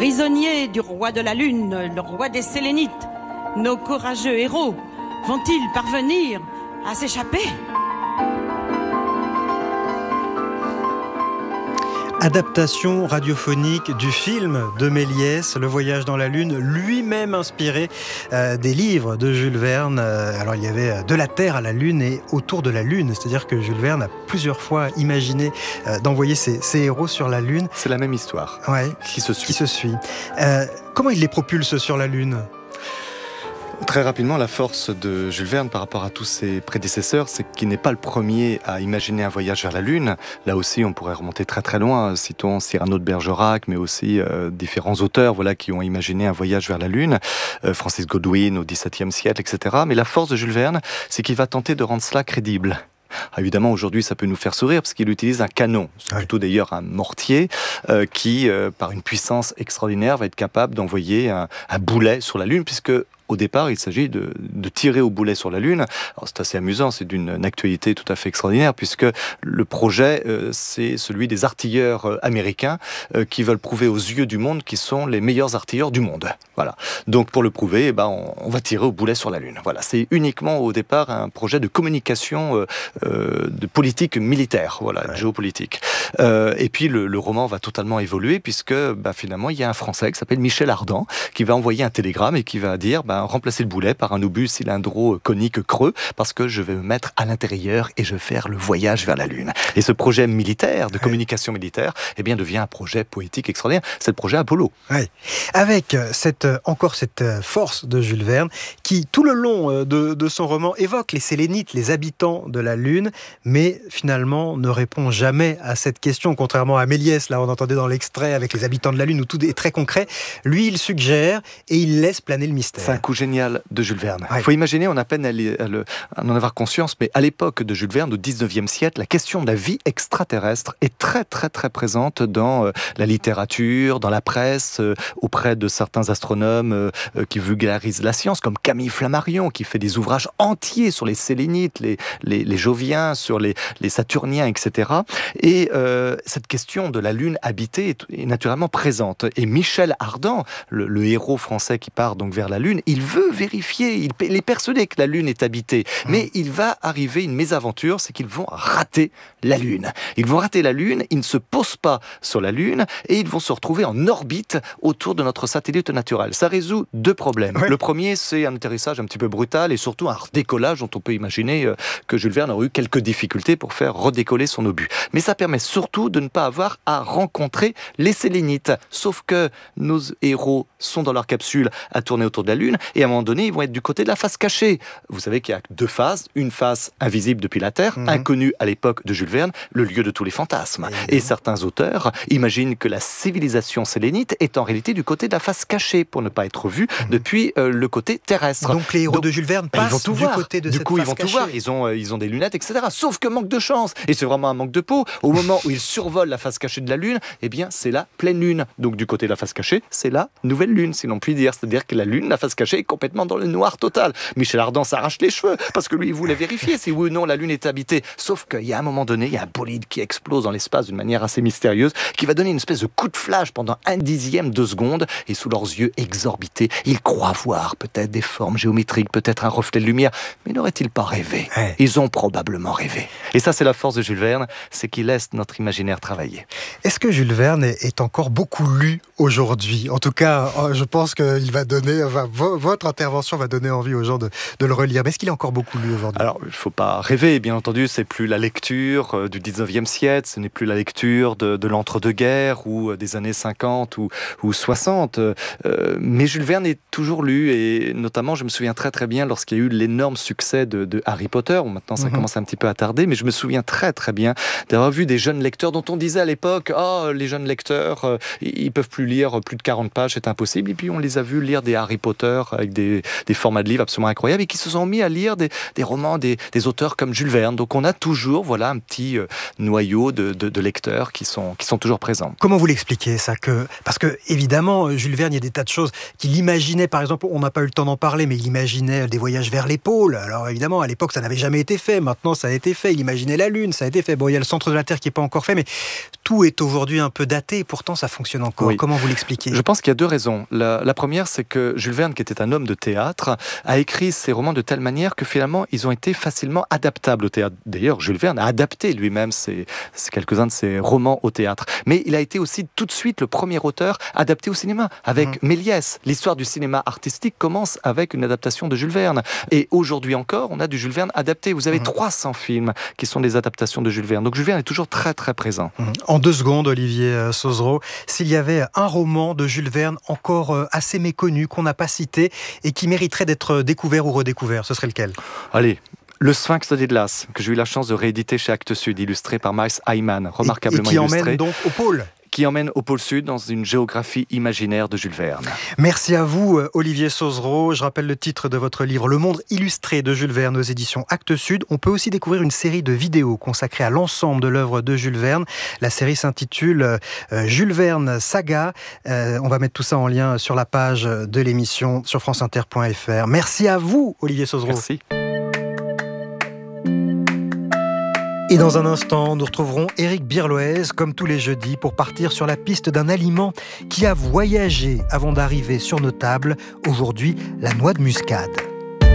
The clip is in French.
Prisonniers du roi de la Lune, le roi des Sélénites, nos courageux héros vont-ils parvenir à s'échapper ? Adaptation radiophonique du film de Méliès, Le Voyage dans la Lune, lui-même inspiré des livres de Jules Verne. Alors il y avait de la Terre à la Lune et autour de la Lune, c'est-à-dire que Jules Verne a plusieurs fois imaginé d'envoyer ses héros sur la Lune. C'est la même histoire qui se suit. Comment il les propulse sur la Lune ? Très rapidement, la force de Jules Verne par rapport à tous ses prédécesseurs, c'est qu'il n'est pas le premier à imaginer un voyage vers la Lune. Là aussi, on pourrait remonter très très loin. Citons Cyrano de Bergerac, mais aussi différents auteurs qui ont imaginé un voyage vers la Lune. Francis Godwin au XVIIe siècle, etc. Mais la force de Jules Verne, c'est qu'il va tenter de rendre cela crédible. Évidemment, aujourd'hui, ça peut nous faire sourire parce qu'il utilise un canon. C'est plutôt d'ailleurs un mortier qui, par une puissance extraordinaire, va être capable d'envoyer un boulet sur la Lune, puisque au départ, il s'agit de tirer au boulet sur la Lune. Alors, c'est assez amusant, c'est d'une actualité tout à fait extraordinaire, puisque le projet, c'est celui des artilleurs américains qui veulent prouver aux yeux du monde qu'ils sont les meilleurs artilleurs du monde. Voilà. Donc, pour le prouver, on va tirer au boulet sur la Lune. Voilà. C'est uniquement au départ un projet de communication de politique militaire, géopolitique. Et puis, le roman va totalement évoluer, puisque finalement, il y a un Français qui s'appelle Michel Ardan, qui va envoyer un télégramme et qui va dire remplacer le boulet par un obus cylindro-conique creux, parce que je vais me mettre à l'intérieur et je vais faire le voyage vers la Lune. Et ce projet militaire, de communication militaire, devient un projet poétique extraordinaire. C'est le projet Apollo. Oui. Avec cette force de Jules Verne, qui tout le long de son roman évoque les Sélénites, les habitants de la Lune, mais finalement ne répond jamais à cette question, contrairement à Méliès, là on entendait dans l'extrait avec les habitants de la Lune, où tout est très concret. Lui, il suggère et il laisse planer le mystère. C'est un coup génial de Jules Verne. Il faut imaginer, on a peine à en avoir conscience, mais à l'époque de Jules Verne, au XIXe siècle, la question de la vie extraterrestre est très très très présente dans la littérature, dans la presse, auprès de certains astronomes qui vulgarisent la science, comme Camille Flammarion, qui fait des ouvrages entiers sur les Sélénites, les Joviens, sur les Saturniens, etc. Et cette question de la Lune habitée est naturellement présente. Et Michel Ardan, le héros français qui part donc vers la Lune, il veut vérifier, il est persuadé que la Lune est habitée, mais il va arriver une mésaventure, c'est qu'ils vont rater la Lune. Ils vont rater la Lune, ils ne se posent pas sur la Lune, et ils vont se retrouver en orbite autour de notre satellite naturel. Ça résout deux problèmes. Le premier, c'est un atterrissage un petit peu brutal, et surtout un redécollage dont on peut imaginer que Jules Verne aurait eu quelques difficultés pour faire redécoller son obus. Mais ça permet surtout de ne pas avoir à rencontrer les Sélénites. Sauf que nos héros sont dans leur capsule à tourner autour de la Lune, et à un moment donné, ils vont être du côté de la face cachée. Vous savez qu'il y a deux faces, une face invisible depuis la Terre, inconnue à l'époque de Jules Verne, le lieu de tous les fantasmes. Et certains auteurs imaginent que la civilisation sélénite est en réalité du côté de la face cachée, pour ne pas être vue depuis le côté terrestre. Donc les héros de Jules Verne passent du côté de cette face cachée. Du coup, ils vont tout voir, ils ont des lunettes, etc. Sauf que manque de chance, et c'est vraiment un manque de peau, au moment où ils survolent la face cachée de la Lune, c'est la pleine Lune. Donc du côté de la face cachée, c'est la nouvelle Lune, si l'on peut dire. C'est-à-dire que la Lune, la face cachée, est complètement dans le noir total. Michel Ardan s'arrache les cheveux, parce que lui, il voulait vérifier si oui ou non la Lune est habitée. Sauf qu'il y a un moment donné, il y a un bolide qui explose dans l'espace d'une manière assez mystérieuse, qui va donner une espèce de coup de flash pendant 1/10 de seconde, et sous leurs yeux exorbités, ils croient voir peut-être des formes géométriques, peut-être un reflet de lumière, mais n'auraient-ils pas rêvé ? Ils ont probablement rêvé. Et ça, c'est la force de Jules Verne, c'est qu'il laisse notre imaginaire travailler. Est-ce que Jules Verne est encore beaucoup lu aujourd'hui ? En tout cas, je pense qu'il va donner, votre intervention va donner envie aux gens de le relire. Mais est-ce qu'il est encore beaucoup lu aujourd'hui ? Alors, il ne faut pas rêver, bien entendu, c'est plus la lecture du 19e siècle, ce n'est plus la lecture de l'entre-deux-guerres ou des années 50 ou 60. Mais Jules Verne est toujours lu, et notamment, je me souviens très très bien lorsqu'il y a eu l'énorme succès de Harry Potter, où maintenant ça commence un petit peu à tarder, mais je me souviens très très bien d'avoir vu des jeunes lecteurs dont on disait à l'époque, les jeunes lecteurs, ils peuvent plus lire plus de 40 pages, c'est impossible. Et puis on les a vus lire des Harry Potter avec des formats de livres absolument incroyables, et qui se sont mis à lire des romans des auteurs comme Jules Verne. Donc on a toujours un petit noyau de lecteurs qui sont toujours présents. Comment vous l'expliquez ça, parce que évidemment Jules Verne, il y a des tas de choses qu'il imaginait. Par exemple, on n'a pas eu le temps d'en parler, mais il imaginait des voyages vers les pôles. Alors évidemment, à l'époque, ça n'avait jamais été fait. Maintenant, ça a été fait. Il imaginait la Lune, ça a été fait. Bon, il y a le centre de la Terre qui n'est pas encore fait, mais tout est aujourd'hui un peu daté. Et pourtant, ça fonctionne encore. Oui. Comment vous l'expliquez? Je pense qu'il y a deux raisons. La première, c'est que Jules Verne, qui était un homme de théâtre, a écrit ses romans de telle manière que finalement, ils ont été facilement adaptables au théâtre. D'ailleurs, Jules Verne a adapté lui-même quelques-uns de ses romans au théâtre. Mais il a été aussi tout de suite le premier auteur adapté au cinéma, avec Méliès. L'histoire du cinéma artistique commence avec une adaptation de Jules Verne. Et aujourd'hui encore, on a du Jules Verne adapté. Vous avez 300 films qui sont des adaptations de Jules Verne. Donc Jules Verne est toujours très très présent. En 2 secondes, Olivier Sauzereau, s'il y avait un roman de Jules Verne encore assez méconnu, qu'on n'a pas cité et qui mériterait d'être découvert ou redécouvert, ce serait lequel? Allez, Le Sphinx de Daedalus, que j'ai eu la chance de rééditer chez Actes Sud, illustré par Miles Hyman, remarquablement illustré. Et qui illustré. emmène donc au pôle. Qui emmène au pôle Sud dans une géographie imaginaire de Jules Verne. Merci à vous, Olivier Sauzereau. Je rappelle le titre de votre livre, Le Monde illustré de Jules Verne aux éditions Actes Sud. On peut aussi découvrir une série de vidéos consacrées à l'ensemble de l'œuvre de Jules Verne. La série s'intitule Jules Verne Saga. On va mettre tout ça en lien sur la page de l'émission sur franceinter.fr. Merci à vous, Olivier Sauzereau. Merci. Et dans un instant, nous retrouverons Éric Birloez, comme tous les jeudis, pour partir sur la piste d'un aliment qui a voyagé avant d'arriver sur nos tables. Aujourd'hui, la noix de muscade.